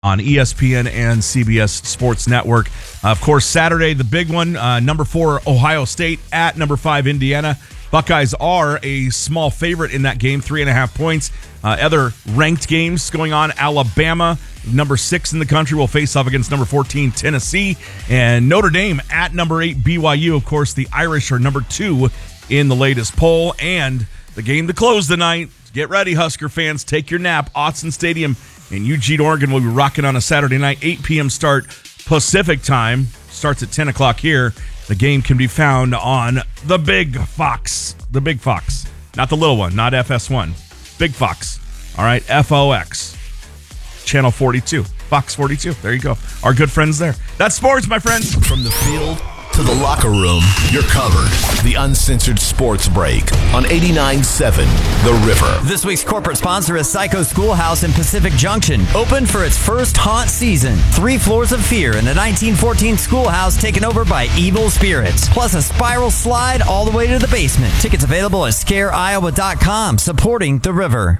on ESPN and CBS Sports Network. Of course, Saturday, the big one, number 4, Ohio State at number 5, Indiana. Buckeyes are a small favorite in that game, 3.5 points. Other ranked games going on, Alabama, number 6 in the country, will face off against number 14, Tennessee. And Notre Dame at number 8, BYU. Of course, the Irish are number 2 in the latest poll. And the game to close the night, get ready, Husker fans, take your nap. Autzen Stadium in Eugene, Oregon will be rocking on a Saturday night, 8 p.m. start Pacific time. Starts at 10 o'clock here. The game can be found on the Big Fox. The Big Fox. Not the little one, not FS1. Big Fox. All right, FOX. Channel 42. Fox 42. There you go. Our good friends there. That's sports, my friends. From the field to the locker room, you're covered. The Uncensored Sports Break on 89.7 The River. This week's corporate sponsor is Psycho Schoolhouse in Pacific Junction. Open for its first haunt season. 3 floors of fear in a 1914 schoolhouse taken over by evil spirits. Plus a spiral slide all the way to the basement. Tickets available at scareiowa.com, supporting The River.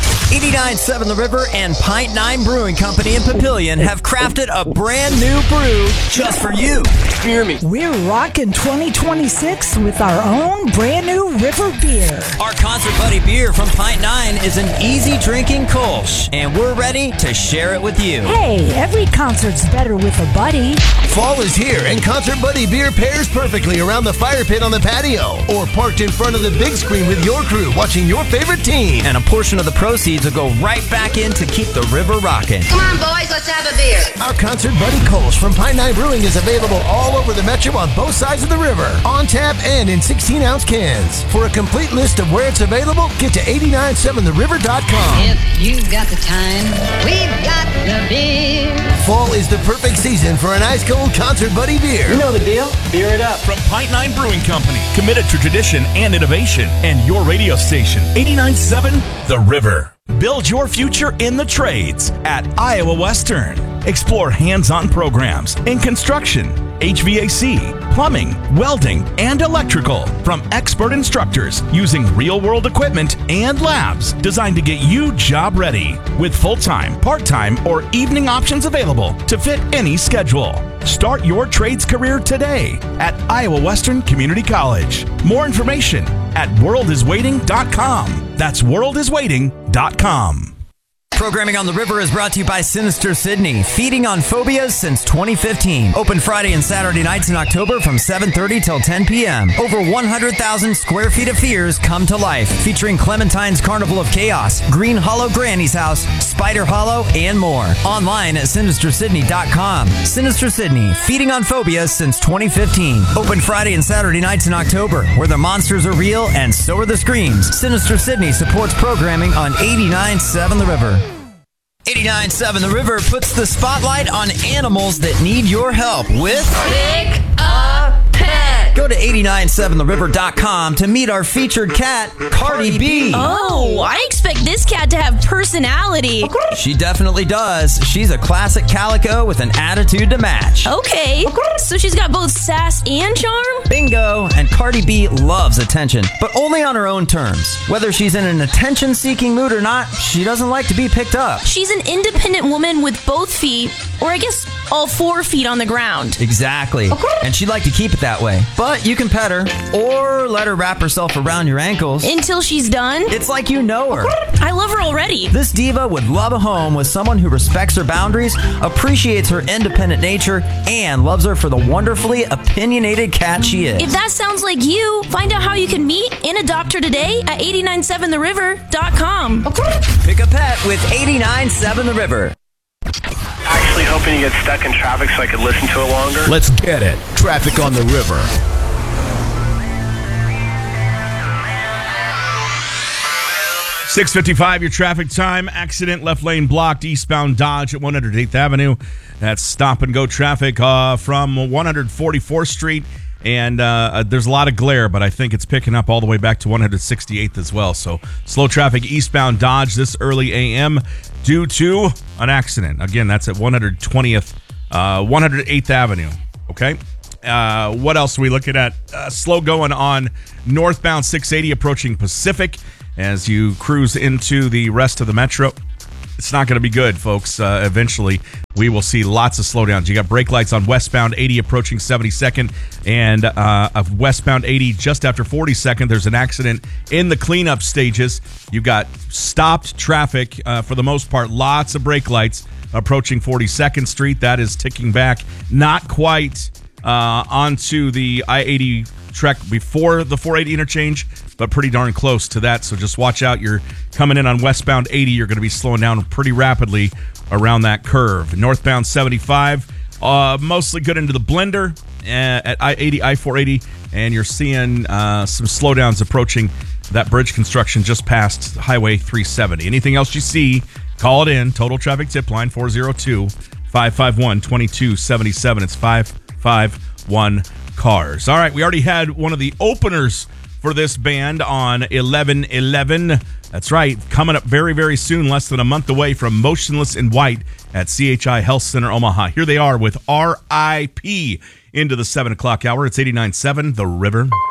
89.7 The River and Pint 9 Brewing Company in Papillion have crafted a brand new brew just for you. Hear me. We're rocking 2026 with our own brand new River beer. Our Concert Buddy beer from Pint 9 is an easy drinking Kolsch, and we're ready to share it with you. Hey, every concert's better with a buddy. Fall is here, and Concert Buddy beer pairs perfectly around the fire pit on the patio or parked in front of the big screen with your crew watching your favorite team. And a portion of the proceeds will go right back in to keep the river rocking. Come on, boys, let's have a beer. Our Concert Buddy Kolsch from Pine 9 Brewing is available all over the metro on both sides of the river, on tap and in 16-ounce cans. For a complete list of where it's available, get to 897theriver.com. If you've got the time, we've got the beer. Fall is the perfect season for an ice-cold Concert Buddy beer. You know the deal. Beer it up. From Pint 9 Brewing Company, committed to tradition and innovation, and your radio station, 89.7 The River. Build your future in the trades at Iowa Western. Explore hands-on programs in construction, HVAC, plumbing, welding, and electrical from expert instructors using real-world equipment and labs designed to get you job ready with full-time, part-time, or evening options available to fit any schedule. Start your trades career today at Iowa Western Community College. More information at worldiswaiting.com. That's worldiswaiting.com. Programming on the River is brought to you by Sinister Sydney, feeding on phobias since 2015. Open Friday and Saturday nights in October from 7:30 till 10 p.m. Over 100,000 square feet of fears come to life, featuring Clementine's Carnival of Chaos, Green Hollow Granny's House, Spider Hollow, and more. Online at SinisterSydney.com. Sinister Sydney, feeding on phobias since 2015. Open Friday and Saturday nights in October, where the monsters are real and so are the screams. Sinister Sydney supports programming on 89.7 The River. 89.7 The River puts the spotlight on animals that need your help with Pick a pet. Go to 897theriver.com to meet our featured cat, Cardi B. Oh, I expect this cat to have personality. She definitely does. She's a classic calico with an attitude to match. Okay, so she's got both sass and charm? Bingo! And Cardi B loves attention, but only on her own terms. Whether she's in an attention-seeking mood or not, she doesn't like to be picked up. She's an independent woman with both feet, or I guess all 4 feet on the ground. Exactly. And she'd like to keep it that way. But you can pet her, or let her wrap herself around your ankles. Until she's done? It's like you know her. I love her already. This diva would love a home with someone who respects her boundaries, appreciates her independent nature, and loves her for the wonderfully opinionated cat she is. If that sounds like you, find out how you can meet and adopt her today at 897theriver.com. Pick a pet with 89.7 The River. Actually hoping you get stuck in traffic so I could listen to it longer. Let's get it. Traffic on the River. 6:55, your traffic time. Accident, left lane blocked, eastbound Dodge at 108th Avenue. That's stop and go traffic from 144th Street. And there's a lot of glare, but I think it's picking up all the way back to 168th as well. So slow traffic eastbound Dodge this early a.m. due to an accident. Again, that's at 108th Avenue. Okay. What else are we looking at? Slow going on northbound 680 approaching Pacific as you cruise into the rest of the metro. It's not going to be good, folks. Eventually, we will see lots of slowdowns. You got brake lights on westbound 80 approaching 72nd, and of westbound 80 just after 42nd. There's an accident in the cleanup stages. You've got stopped traffic for the most part. Lots of brake lights approaching 42nd Street. That is ticking back. Not quite onto the I-80 trek before the 480 interchange, but pretty darn close to that. So just watch out. You're coming in on westbound 80. You're going to be slowing down pretty rapidly around that curve. Northbound 75, mostly good into the blender at I-80, I-480, and you're seeing some slowdowns approaching that bridge construction just past Highway 370. Anything else you see, call it in. Total Traffic Tip Line 402-551-2277. It's 551 Cars. All right, we already had one of the openers for this band on 11/11. That's right, coming up very, very soon, less than a month away from Motionless in White at CHI Health Center Omaha. Here they are with RIP into the 7 o'clock hour. It's 89.7 The River.